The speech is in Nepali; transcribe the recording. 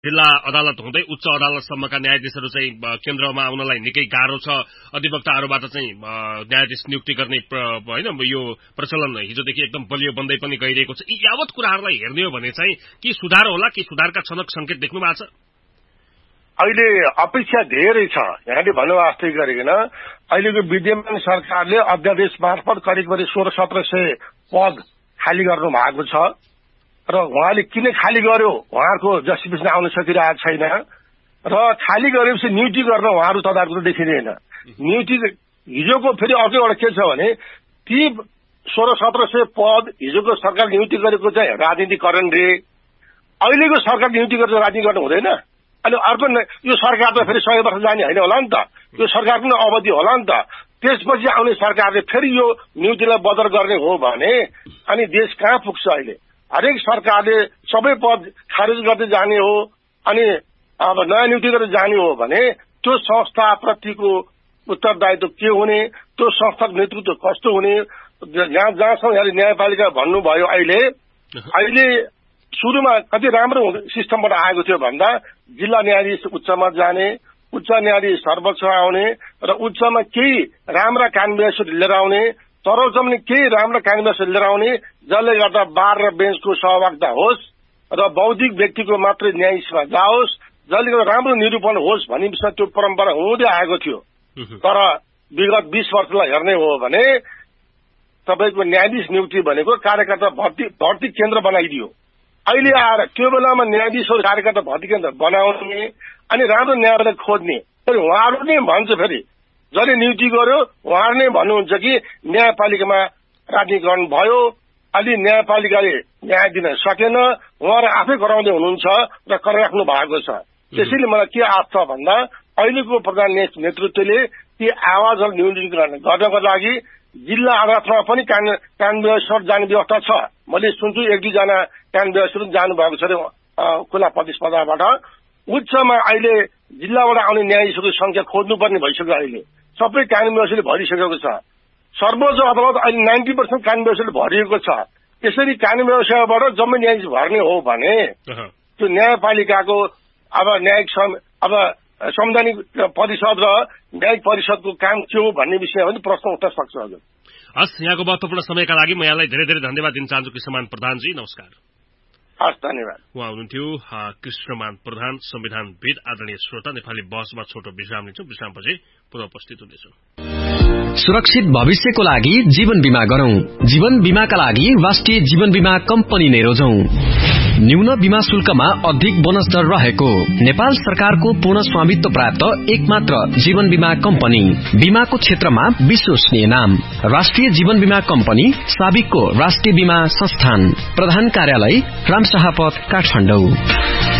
जिल्ला अदालत हुँदै उच्च अदालतसम्मका न्यायाधीशहरू चाहिँ केन्द्रमा आउनलाई निकै गाह्रो छ। अधिवक्ताहरूबाट चाहिँ न्यायाधीश नियुक्ति गर्ने हैन यो प्रचलन हिजोदेखि एकदम बलियो बन्दै पनि गइरहेको छ। यी यावत कुराहरूलाई हेर्ने हो भने चाहिँ के सुधार होला, कि सुधारका छनक संकेत देख्नु भएको छ? अहिले अपेक्षा धेरै छ। यहाँले भन्नु वास्तै गरिकन अहिलेको विद्यमान सरकारले अध्यादेश मार्फत करिब 1600-1700 पद खाली गर्नु भएको छ र उहाँले किन खाली गर्यो, उहाँहरूको जस्टिफिकेसन आउन सकिरहेको छैन र खाली गरेपछि नियुक्ति गर्न उहाँहरू तदारु देखिँदैन। नियुक्ति हिजोको फेरि अर्को एउटा के छ भने ती 1600-1700 पद हिजोको सरकार नियुक्ति गरेको चाहिँ राजनीतिकरण रे, अहिलेको सरकार नियुक्ति गरेर राजनीति गर्नु हुँदैन। अनि अर्को यो सरकार त फेरि 100 वर्ष जाने होइन होला नि त, यो सरकारको पनि अवधि होला नि त। त्यसपछि आउने सरकारले फेरि यो नियुक्तिलाई बदल गर्ने हो भने अनि देश कहाँ पुग्छ? अहिले हरेक सरकारले सबै पद खारेज गर्दै जाने हो अनि अब नयाँ नियुक्ति गरेर जाने हो भने त्यो संस्थाप्रतिको उत्तरदायित्व के हुने, त्यो संस्थाको नेतृत्व कस्तो हुने? जहाँसम्म यहाँले न्यायपालिका भन्नुभयो, अहिले सुरुमा कति राम्रो सिस्टमबाट आएको थियो भन्दा जिल्ला न्यायाधीश उच्चमा जाने, उच्च न्यायाधीश सर्वोच्च आउने र उच्चमा केही राम्रा कानुन व्यवस्था लिएर आउने, सर्वोच्चमा केही राम्रा कानुन व्यवस्था लिएर आउने, जसले गर्दा बार र बेन्चको सहभागिता होस् र बौद्धिक व्यक्तिको मात्रै न्यायाधीशमा जाओस्, जसले गर्दा राम्रो निरूपण होस् भन्ने विषय त्यो परम्परा हुँदै आएको थियो। तर विगत 20 वर्षलाई हेर्ने हो भने तपाईको न्यायाधीश नियुक्ति भनेको कार्यकर्ता भर्ती केन्द्र बनाइदियो। अहिले आएर त्यो बेलामा न्यायाधीशहरू कार्यकर्ता भर्ती केन्द्र बनाउने अनि राम्रो न्यायालय खोज्ने, फेरि उहाँहरू नै भन्छ, फेरि जसले नियुक्ति गर्यो उहाँहरू नै भन्नुहुन्छ कि न्यायपालिकामा राजनीतिकरण भयो, अलि न्यायपालिकाले न्याय दिन सकेन, उहाँहरू आफै गराउँदै हुनुहुन्छ र गरिराख्नु भएको छ। त्यसैले मलाई के आश छ भन्दा अहिलेको प्रधान नेतृत्वले ती आवाजहरू न्यूनीकरण गर्नको लागि जिल्ला अदालतमा पनि कानुन व्यवस्था जाने व्यवस्था छ। मैले सुन्छु 1-2 जना कानुन व्यवस्था जानु भएको छ खुला प्रतिस्पर्धाबाट। उच्चमा अहिले जिल्लाबाट आउने न्यायाधीशको संख्या खोज्नुपर्ने भइसक्यो। अहिले सबै कानुन व्यवस्थाले भरिसकेको छ। सर्वोच्च अदालत अहिले 90% कानुन व्यवस्थाले भरिएको छ। त्यसरी कानुन व्यवस्थाबाट जम्मै न्यायाधीश भर्ने हो भने त्यो न्यायपालिकाको अब न्यायिक संवैधानिक परिषद र न्यायिक परिषदको काम के हो भन्ने विषयमा पनि प्रश्न उठ्न सक्छ। हजुर, हस्, यहाँको महत्त्वपूर्ण समयका लागि म यहाँलाई धेरै धेरै धन्यवाद दिन चाहन्छु कृष्णमान प्रधानजी। नमस्कार। हस्, धन्यवाद। उहाँ हुनुहुन्थ्यो कृष्णमान प्रधान, संविधानविद। आदरणीय श्रोता, नेपाली बहसमा छोटो विश्राम लिन्छौँ। विश्रामपछि पुनः उपस्थित हुनेछौँ। सुरक्षित भविष्यको लागि जीवन बीमा गरौं। जीवन बीमाका लागि राष्ट्रिय जीवन बीमा कम्पनी नै रोजौं। न्यून बीमा शुल्कमा अधिक बोनस दर रहेको नेपाल सरकारको पूर्ण स्वामित्व प्राप्त एकमात्र जीवन बीमा कम्पनी, बीमाको क्षेत्रमा विश्वसनीय नाम राष्ट्रिय जीवन बीमा कम्पनी, साबिकको राष्ट्रिय बीमा संस्थान, प्रधान कार्यालय रामशाहपथ, काठमाडौँ।